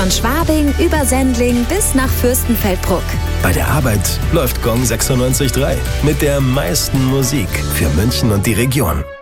Von Schwabing über Sendling bis nach Fürstenfeldbruck. Bei der Arbeit läuft Gong 96.3 mit der meisten Musik für München und die Region.